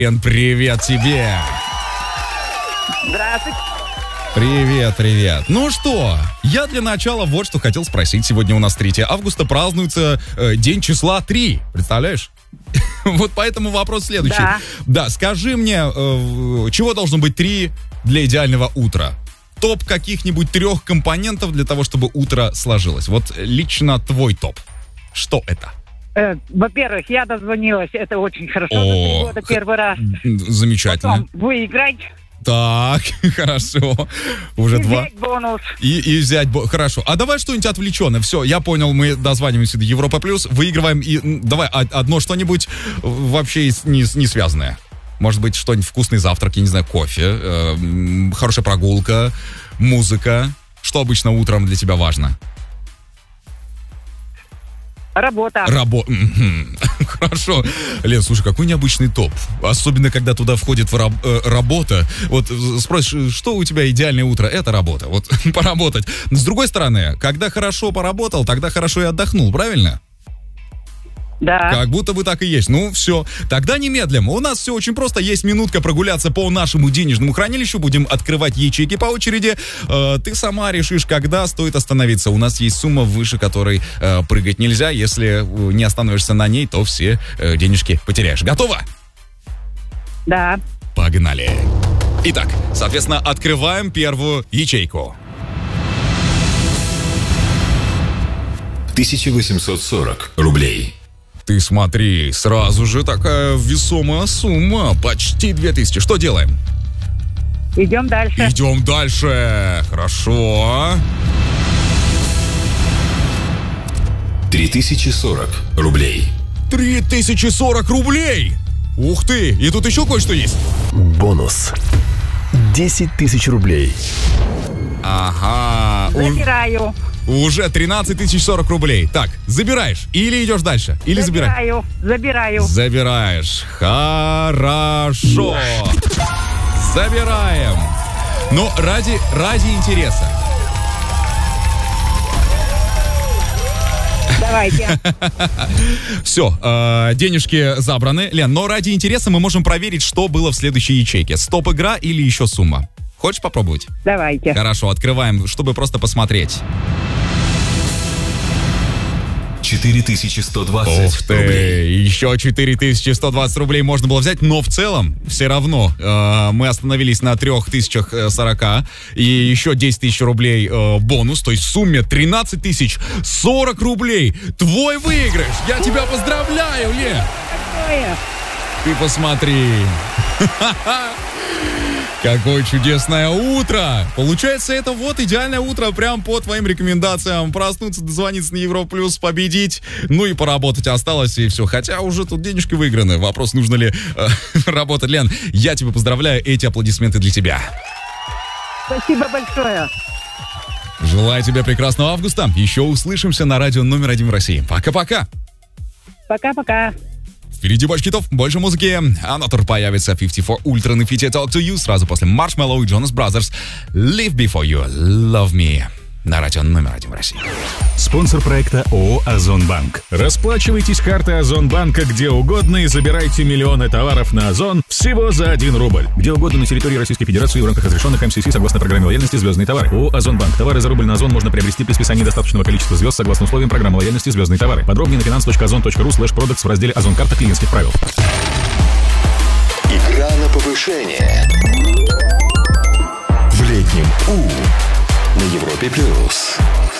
Лен, привет тебе. Здравствуйте. Привет. Ну что, я для начала вот что хотел спросить. Сегодня у нас 3 августа, празднуется день числа 3. Представляешь? Вот поэтому вопрос следующий. Да, скажи мне, чего должно быть 3 для идеального утра? Топ каких-нибудь 3 компонентов для того, чтобы утро сложилось. Вот лично твой топ. Что это? Во-первых, я дозвонилась. Это очень хорошо. За 3 года первый раз. Замечательно. Потом выиграть. Так, хорошо. Уже и 2. Взять бонус. И взять хорошо. А давай что-нибудь отвлеченное. Все, я понял, мы дозваниваемся до Европа Плюс, выигрываем. И давай одно что-нибудь вообще не связанное. Может быть, что-нибудь вкусный завтрак, я не знаю, кофе, хорошая прогулка, музыка. Что обычно утром для тебя важно? Работа. Хорошо. Лен, слушай, какой необычный топ. Особенно, когда туда входит работа. Вот спросишь, что у тебя идеальное утро? Это работа. Вот поработать. С другой стороны, когда хорошо поработал, тогда хорошо и отдохнул, правильно? Да. Как будто бы так и есть. Ну, все. Тогда немедлим. У нас все очень просто. Есть минутка прогуляться по нашему денежному хранилищу. Будем открывать ячейки по очереди. Ты сама решишь, когда стоит остановиться. У нас есть сумма, выше которой прыгать нельзя. Если не остановишься на ней, то все денежки потеряешь. Готово? Да. Погнали. Итак, соответственно, открываем первую ячейку. 1840 рублей. Ты смотри, сразу же такая весомая сумма. Почти 2000. Что делаем? Идем дальше. Идем дальше. Хорошо. 3040 рублей. 3040 рублей! Ух ты! И тут еще кое-что есть. Бонус. 10 000 рублей. Ага. Забираю. Уже 13 040 рублей. Так, забираешь или идешь дальше? Или Забираю. Забираешь. Хорошо. Забираем. Но ради интереса. Давайте. Все, денежки забраны. Лен, но ради интереса мы можем проверить, что было в следующей ячейке. Стоп-игра или еще сумма? Хочешь попробовать? Давайте. Хорошо, открываем, чтобы просто посмотреть. 4120 Ух ты, рублей. еще 4120 рублей можно было взять, но в целом все равно мы остановились на 3040 и еще 10 000 рублей бонус, то есть в сумме 13 040 рублей. Твой выигрыш! Я тебя поздравляю, Лен! Какое? Ты посмотри. Какое чудесное утро! Получается, это вот идеальное утро, прям по твоим рекомендациям. Проснуться, дозвониться на Европа Плюс, победить, ну и поработать осталось, и все. Хотя уже тут денежки выиграны. Вопрос, нужно ли работать. Лен, я тебя поздравляю, эти аплодисменты для тебя. Спасибо большое. Желаю тебе прекрасного августа. Еще услышимся на радио номер 1 в России. Пока-пока. Пока-пока. Впереди больше хитов, больше музыки. А на тур появится 54 Ultra на фите Talk to You сразу после Marshmello и Jonas Brothers Live Before You Love Me на радио номер 1 в России. Спонсор проекта ООО «Озонбанк». Расплачивайтесь картой Озонбанка где угодно и забирайте миллионы товаров на Озон всего за 1 рубль. Где угодно на территории Российской Федерации в рамках разрешенных МСС согласно программе лояльности «Звездные товары». ООО «Озонбанк». Товары за рубль на Озон можно приобрести при списании достаточного количества звезд согласно условиям программы лояльности «Звездные товары». Подробнее на finance.ozon.ru/products в разделе «Озон-карта клиентских правил». Игра на повышение. В летнем У на Европе Плюс.